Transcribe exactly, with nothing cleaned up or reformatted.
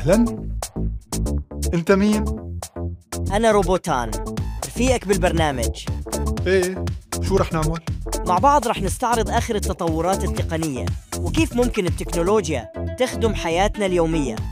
أهلاً. أنت مين؟ أنا روبوتان، رفيقك بالبرنامج. إيه، شو رح نعمل؟ مع بعض رح نستعرض آخر التطورات التقنية وكيف ممكن التكنولوجيا تخدم حياتنا اليومية.